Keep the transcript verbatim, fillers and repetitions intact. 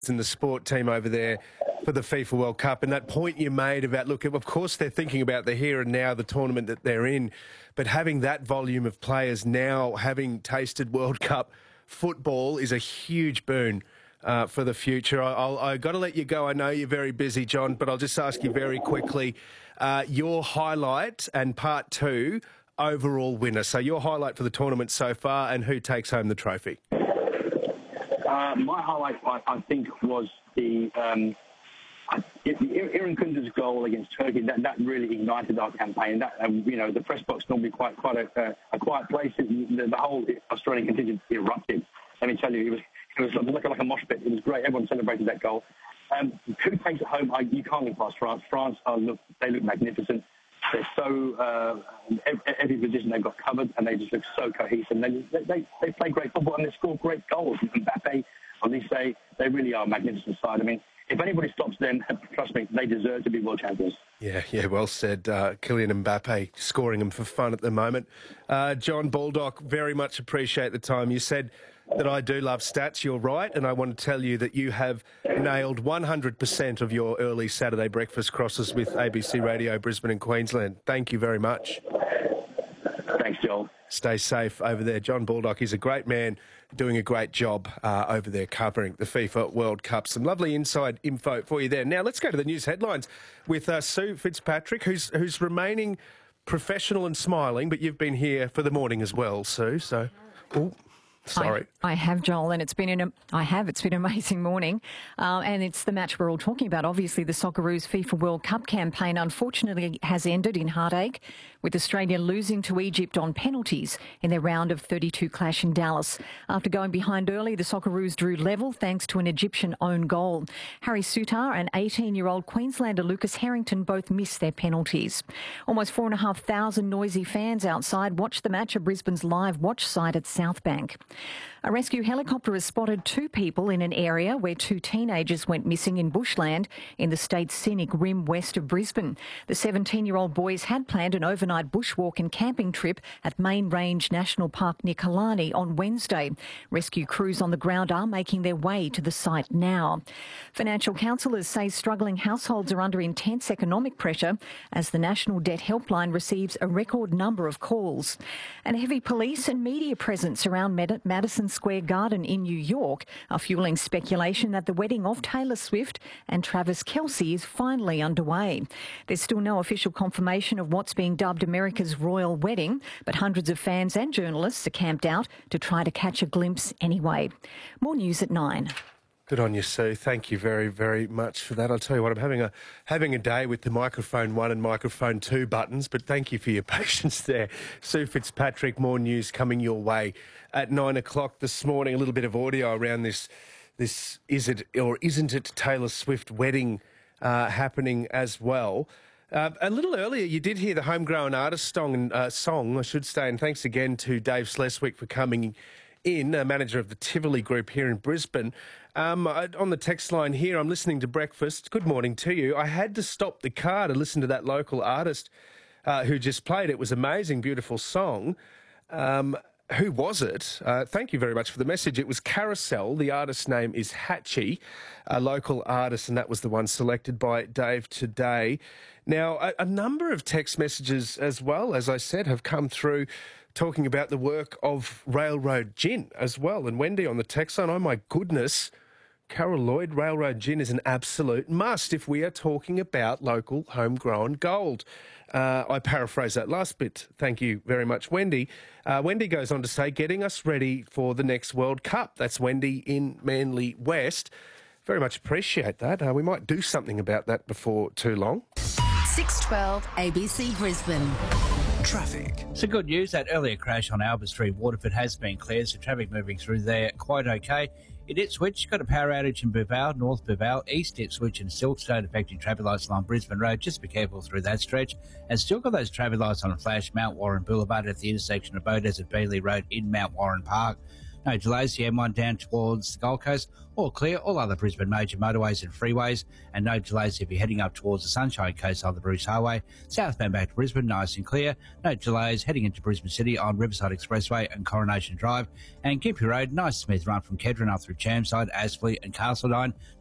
in the sport team over there for the FIFA World Cup, and that point you made about, look, of course they're thinking about the here and now, the tournament that they're in, but having that volume of players now having tasted World Cup football is a huge boon uh, for the future. I, I'll, I've got to let you go. I know you're very busy, John, but I'll just ask you very quickly, uh, your highlight and part two overall winner. So your highlight for the tournament so far and who takes home the trophy? Uh, my highlight, I, I think, was the um, Aaron Kunz's goal against Turkey. That that really ignited our campaign. That um, you know, the press box normally quite quite a, uh, a quiet place. The, the whole Australian contingent erupted. Let me tell you, it was it was like, like a mosh pit. It was great. Everyone celebrated that goal. Um, who takes it home? I, you can't look past France. France are look they look magnificent. They're so uh, every position they've got covered, and they just look so cohesive. They they they play great football and they score great goals. Mbappe, Olise, they really are a magnificent side. I mean, if anybody stops them, trust me, they deserve to be world champions. Yeah, yeah, well said. Uh, Kylian Mbappe scoring them for fun at the moment. Uh, John Baldock, very much appreciate the time. You said that I do love stats. You're right, and I want to tell you that you have nailed one hundred percent of your early Saturday breakfast crosses with A B C Radio Brisbane and Queensland. Thank you very much. Thanks, Joel. Stay safe over there. John Baldock, he's a great man, doing a great job uh, over there covering the FIFA World Cup. Some lovely inside info for you there. Now, let's go to the news headlines with uh, Sue Fitzpatrick, who's who's remaining professional and smiling, but you've been here for the morning as well, Sue, so... Ooh. Sorry. I, I have, Joel, and it's been an I have. It's been an amazing morning, uh, and it's the match we're all talking about. Obviously, the Socceroos FIFA World Cup campaign unfortunately has ended in heartache, with Australia losing to Egypt on penalties in their round of thirty-two clash in Dallas. After going behind early, the Socceroos drew level thanks to an Egyptian own goal. Harry Sutar and eighteen-year-old Queenslander Lucas Harrington both missed their penalties. Almost four and a half thousand noisy fans outside watched the match at Brisbane's live watch site at Southbank. A rescue helicopter has spotted two people in an area where two teenagers went missing in bushland in the state's scenic rim west of Brisbane. The seventeen-year-old boys had planned an overnight bushwalk and camping trip at Main Range National Park near Killarney on Wednesday. Rescue crews on the ground are making their way to the site now. Financial counsellors say struggling households are under intense economic pressure as the National Debt Helpline receives a record number of calls. And heavy police and media presence around Med- Madison Square Garden in New York are fueling speculation that the wedding of Taylor Swift and Travis Kelce is finally underway. There's still no official confirmation of what's being dubbed America's royal wedding, but hundreds of fans and journalists are camped out to try to catch a glimpse anyway. More news at nine. Good on you, Sue. Thank you very, very much for that. I'll tell you what, I'm having a having a day with the microphone one and microphone two buttons, but thank you for your patience there. Sue Fitzpatrick, more news coming your way at nine o'clock this morning. A little bit of audio around this, this is it or isn't it Taylor Swift wedding uh, happening as well. Uh, a little earlier, you did hear the Homegrown Artist song, uh, song, I should say, and thanks again to Dave Sleswick for coming in, uh, manager of the Tivoli Group here in Brisbane. Um, I, on the text line here, I'm listening to Breakfast. Good morning to you. I had to stop the car to listen to that local artist uh, who just played. It was amazing, beautiful song. Um, who was it? Uh, thank you very much for the message. It was Carousel. The artist's name is Hatchie, a local artist, and that was the one selected by Dave today. Now, a, a number of text messages as well, as I said, have come through talking about the work of Railroad Gin as well. And Wendy on the text line, oh my goodness, Carol Lloyd, Railroad Gin is an absolute must if we are talking about local homegrown gold. Uh, I paraphrase that last bit. Thank you very much, Wendy. Uh, Wendy goes on to say, getting us ready for the next World Cup. That's Wendy in Manly West. Very much appreciate that. Uh, we might do something about that before too long. six twelve A B C Brisbane. Traffic. So good news, that earlier crash on Albert Street, Waterford, has been cleared, so traffic moving through there quite okay. In Ipswich, got a power outage in Bivale, North Bivale, East Ipswich and Silkstone affecting traffic lights along Brisbane Road. Just be careful through that stretch. And still got those traffic lights on flash Mount Warren Boulevard at the intersection of Beaudesert Beeley Road in Mount Warren Park. No delays, the M one down towards the Gold Coast, all clear. All other Brisbane major motorways and freeways, and no delays if you're heading up towards the Sunshine Coast on the Bruce Highway. Southbound back to Brisbane, nice and clear. No delays heading into Brisbane City on Riverside Expressway and Coronation Drive. And Gympie Road, nice smooth run from Kedron up through Chermside, Aspley and Castledine.